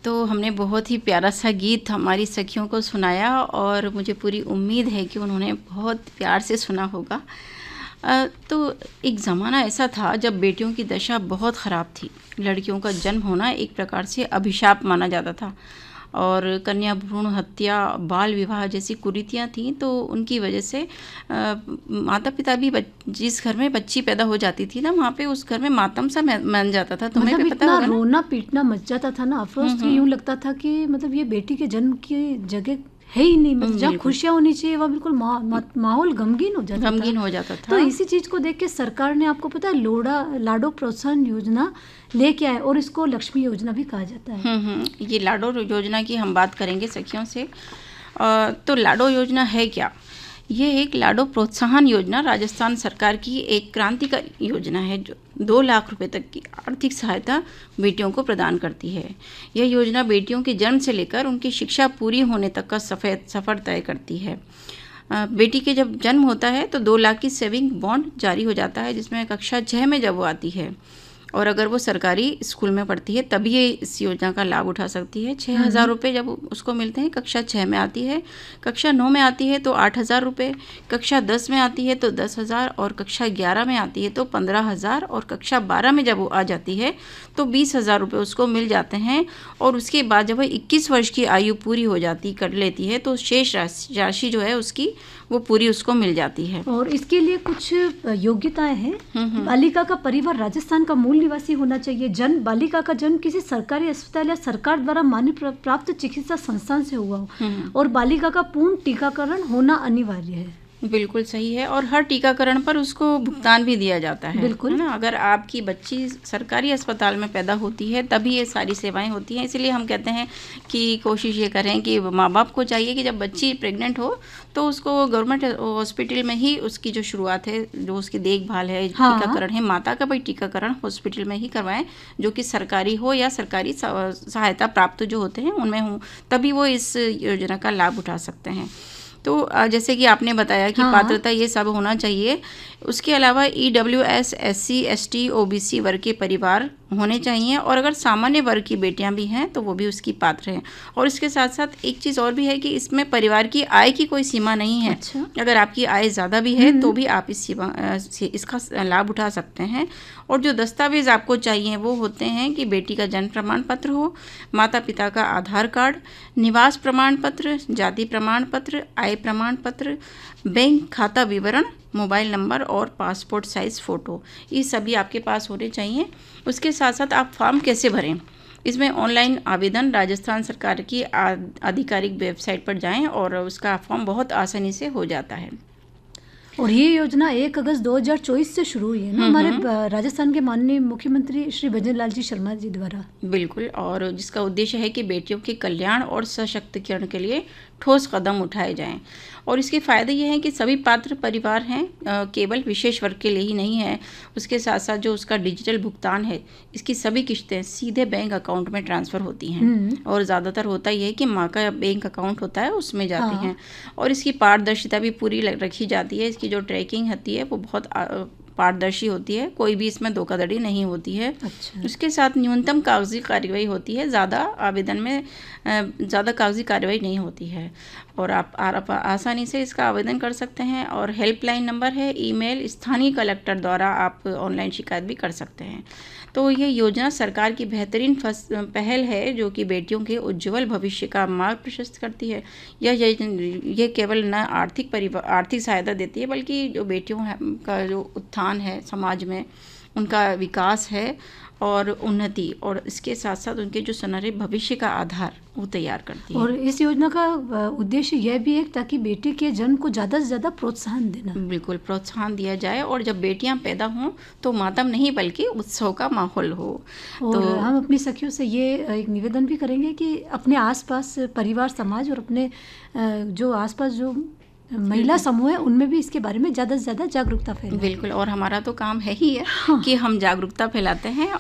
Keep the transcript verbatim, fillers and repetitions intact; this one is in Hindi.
तो हमने बहुत ही प्यारा सा गीत हमारी सखियों को सुनाया और मुझे पूरी उम्मीद है कि उन्होंने बहुत प्यार से सुना होगा। अ, तो एक ज़माना ऐसा था जब बेटियों की दशा बहुत ख़राब थी। लड़कियों का जन्म होना एक प्रकार से अभिशाप माना जाता था और कन्या भ्रूण हत्या, बाल विवाह जैसी कुरीतियाँ थीं, तो उनकी वजह से माता पिता भी जिस घर में बच्ची पैदा हो जाती थी ना, वहाँ पे उस घर में मातम सा मन जाता था। तुम्हें मतलब भी पता इतना होगा ना? रोना पीटना मच जाता था ना अफरोज, यूँ लगता था कि मतलब ये बेटी के जन्म की जगह है ही नहीं, मतलब जहाँ खुशियाँ होनी चाहिए वहाँ बिल्कुल मा, मा, माहौल गमगीन हो जाता गमगीन था हो जाता था। तो इसी चीज़ को देख के सरकार ने, आपको पता है, लोड़ा लाडो प्रोत्साहन योजना लेके आए और इसको लक्ष्मी योजना भी कहा जाता है। हम्म हम्म ये लाडो योजना की हम बात करेंगे सखियों से। आ, तो लाडो योजना है क्या? ये एक लाडो प्रोत्साहन योजना राजस्थान सरकार की एक क्रांतिकारी योजना है जो दो लाख रुपए तक की आर्थिक सहायता बेटियों को प्रदान करती है। यह योजना बेटियों के जन्म से लेकर उनकी शिक्षा पूरी होने तक का सफर सफ़र तय करती है। बेटी के जब जन्म होता है तो दो लाख की सेविंग बॉन्ड जारी हो जाता है, जिसमें कक्षा छः में जब वो आती है और अगर वो सरकारी स्कूल में पढ़ती है तभी ये इस योजना का लाभ उठा सकती है। छः हज़ार रुपये जब उसको मिलते हैं, कक्षा छः में आती है, कक्षा नौ में आती है तो आठ हज़ार रुपये, कक्षा दस में आती है तो दस हज़ार और कक्षा ग्यारह में आती है तो पंद्रह हज़ार और कक्षा बारह में जब वो आ जाती है तो बीस हज़ार रुपये उसको मिल जाते हैं। और उसके बाद जब वह इक्कीस वर्ष की आयु पूरी हो जाती कर लेती है तो शेष राशि जो है उसकी वो पूरी उसको मिल जाती है। और इसके लिए कुछ योग्यताएं हैं। बालिका का परिवार राजस्थान का मूल निवासी होना चाहिए। जन्म बालिका का जन्म किसी सरकारी अस्पताल या सरकार द्वारा मान्य प्राप्त चिकित्सा संस्थान से हुआ हो और बालिका का पूर्ण टीकाकरण होना अनिवार्य है। बिल्कुल सही है। और हर टीकाकरण पर उसको भुगतान भी दिया जाता है, बिल्कुल है ना। अगर आपकी बच्ची सरकारी अस्पताल में पैदा होती है तभी ये सारी सेवाएं होती हैं। इसलिए हम कहते हैं कि कोशिश ये करें कि माँ बाप को चाहिए कि जब बच्ची प्रेग्नेंट हो तो उसको गवर्नमेंट हॉस्पिटल में ही उसकी जो शुरुआत है, जो उसकी देखभाल है, हाँ। टीकाकरण है, माता का भाई टीकाकरण हॉस्पिटल में ही करवाएं, जो कि सरकारी हो या सरकारी सहायता प्राप्त जो होते हैं उनमें हो, तभी वो इस योजना का लाभ उठा सकते हैं। तो जैसे कि आपने बताया कि हाँ। पात्रता ये सब होना चाहिए। उसके अलावा E W S, S C, S T, O B C वर्ग के परिवार होने चाहिए और अगर सामान्य वर्ग की बेटियां भी हैं तो वो भी उसकी पात्र हैं। और इसके साथ साथ एक चीज़ और भी है कि इसमें परिवार की आय की कोई सीमा नहीं है। अच्छा। अगर आपकी आय ज़्यादा भी है तो भी आप इस सीमा इसका लाभ उठा सकते हैं। और जो दस्तावेज आपको चाहिए वो होते हैं कि बेटी का जन्म प्रमाण पत्र हो, माता पिता का आधार कार्ड, निवास प्रमाण पत्र, जाति प्रमाण पत्र, आय प्रमाण पत्र, बैंक खाता विवरण, मोबाइल नंबर और पासपोर्ट साइज़ फ़ोटो, ये सभी आपके पास होने चाहिए। उसके साथ साथ आप फॉर्म कैसे भरें, इसमें ऑनलाइन आवेदन राजस्थान सरकार की आधिकारिक वेबसाइट पर जाएं और उसका फॉर्म बहुत आसानी से हो जाता है। और ये योजना एक अगस्त दो हज़ार चौबीस से शुरू हुई है ना, हमारे राजस्थान के माननीय मुख्यमंत्री श्री भजन लाल जी शर्मा जी द्वारा। बिल्कुल। और जिसका उद्देश्य है कि बेटियों के कल्याण और सशक्तिकरण के लिए ठोस कदम उठाए जाएं। और इसके फ़ायदे ये हैं कि सभी पात्र परिवार हैं, केवल विशेष वर्ग के लिए ही नहीं है। उसके साथ साथ जो उसका डिजिटल भुगतान है, इसकी सभी किश्तें सीधे बैंक अकाउंट में ट्रांसफ़र होती हैं और ज़्यादातर होता ही है कि माँ का बैंक अकाउंट होता है उसमें जाती हाँ। हैं। और इसकी पारदर्शिता भी पूरी रखी जाती है। इसकी जो ट्रैकिंग होती है वो बहुत पारदर्शी होती है, कोई भी इसमें धोखाधड़ी नहीं होती है। अच्छा। उसके साथ न्यूनतम कागजी कार्रवाई होती है, ज़्यादा आवेदन में ज़्यादा कागजी कार्रवाई नहीं होती है और आप, आप आसानी से इसका आवेदन कर सकते हैं। और हेल्पलाइन नंबर है, ईमेल, स्थानीय कलेक्टर द्वारा आप ऑनलाइन शिकायत भी कर सकते हैं। तो ये योजना सरकार की बेहतरीन पहल है जो कि बेटियों के उज्ज्वल भविष्य का मार्ग प्रशस्त करती है। यह ये केवल न आर्थिक परिवार आर्थिक सहायता देती है बल्कि जो बेटियों का जो उत्थान है समाज में, उनका विकास है और उन्नति, और इसके साथ साथ उनके जो सुनहरे भविष्य का आधार वो तैयार करती है। और इस योजना का उद्देश्य यह भी है ताकि बेटी के जन्म को ज़्यादा से ज़्यादा प्रोत्साहन देना। बिल्कुल, प्रोत्साहन दिया जाए और जब बेटियां पैदा हों तो मातम नहीं बल्कि उत्सव का माहौल हो। और तो हम अपनी सखियों से ये एक निवेदन भी करेंगे कि अपने आसपास परिवार, समाज और अपने जो आसपास जो महिला समूह है उनमें भी इसके बारे में ज़्यादा से ज़्यादा जागरूकता फैलाएं। बिल्कुल। और हमारा तो काम है ही है हाँ। कि हम जागरूकता फैलाते हैं